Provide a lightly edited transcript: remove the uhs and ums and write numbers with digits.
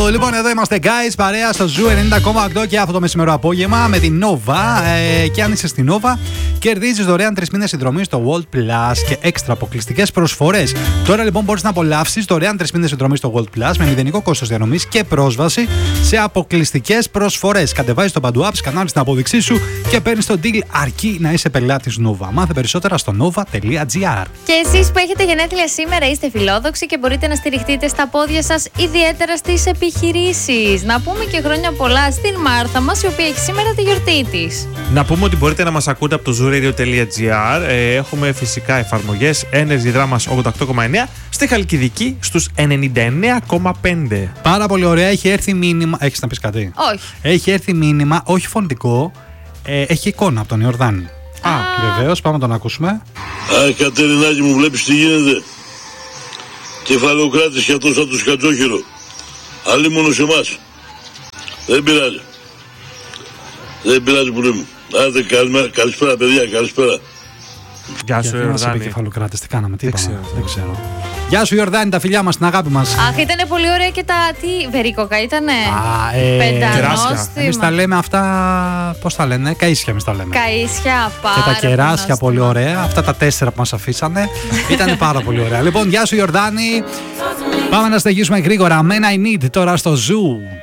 Λοιπόν, εδώ είμαστε, guys, παρέα στο Ζου 90,8 και αυτό το μεσημερό απόγευμα με την Nova. Και αν είσαι στην Nova, κερδίζεις δωρεάν 3 μήνες συνδρομή στο World Plus και έξτρα αποκλειστικές προσφορές. Τώρα λοιπόν μπορείς να απολαύσεις δωρεάν 3 μήνες συνδρομή στο World Plus με μηδενικό κόστος διανομής και πρόσβαση σε αποκλειστικές προσφορές. Κατεβάζεις το Παντού App, σκανάρεις την απόδειξή σου και παίρνεις το deal αρκεί να είσαι πελάτης Nova. Μάθε περισσότερα στο nova.gr. Και εσείς που έχετε γενέθλια σήμερα είστε φιλόδοξοι και μπορείτε να στηριχτείτε στα πόδια σας, ιδιαίτερα στις επιχειρήσεις. Να πούμε και χρόνια πολλά στην Μάρθα μας, η οποία έχει σήμερα τη γιορτή της. Να πούμε ότι μπορείτε να μας ακούτε από το zooradio.gr. Έχουμε φυσικά εφαρμογές Energy Dramas 88,9, στη Χαλκιδική στους 99,5. Πάρα πολύ ωραία, έχει έρθει μήνυμα. Έχεις να πεις κάτι? Όχι. Έχει έρθει μήνυμα, όχι φωνητικό, έχει εικόνα από τον Ιορδάνη. Βεβαίως, πάμε να τον ακούσουμε. Κατερινάκη μου, βλέπεις τι γίνεται? Κεφαλοκράτης και αυτός από τους Χατζόχυρο. Αλλή μόνο σε εμάς. Δεν πειράζει. Δεν πειράζει που λέμε. Άντε, καλησπέρα παιδιά, καλησπέρα. Γεια σου, Ιορδάνη. Κεφαλοκράτης, τι κάναμε, τι είπαμε? Δεν ξέρω. Γεια σου, Ιορδάνη, τα φιλιά μας, την αγάπη μας. Αχ, ήταν πολύ ωραία και τα. Τι βερίκοκα ήτανε? Πεντανόστιμα. Εμείς τα λέμε αυτά, πώς τα λένε, καΐσια εμείς τα λέμε. Καΐσια, πάρα και τα κεράσια πολύ ωραία. Αυτά τα 4 που μας αφήσανε ήταν πάρα πολύ ωραία. Λοιπόν, γεια σου, Ιορδάνη. Πάμε να στεγίσουμε γρήγορα. Men I Need τώρα στο Zoo.